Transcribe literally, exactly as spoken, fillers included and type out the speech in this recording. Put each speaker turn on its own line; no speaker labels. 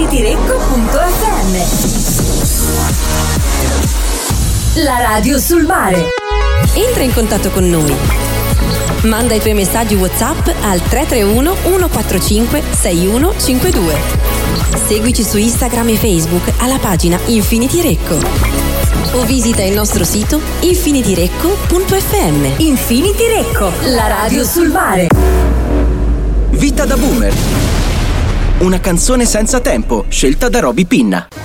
infinitirecco punto effe emme. La radio sul mare.
Entra in contatto con noi. Manda i tuoi messaggi WhatsApp al tre tre uno uno quattro cinque sei uno cinque due. Seguici su Instagram e Facebook alla pagina Infinity Recco. O visita il nostro sito infinitirecco punto effe emme.
Infinity Recco, la radio sul mare.
Vita da boomer. Una canzone senza tempo, scelta da Roby Pinna.